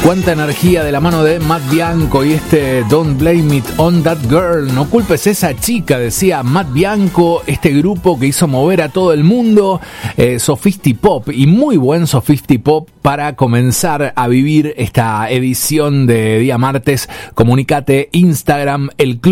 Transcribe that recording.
Cuánta energía de la mano de Matt Bianco y este Don't Blame It on That Girl. No culpes a esa chica, decía Matt Bianco, este grupo que hizo mover a todo el mundo. Sofistipop, y muy buen Sofistipop para comenzar a vivir esta edición de día martes. Comunicate, Instagram, el club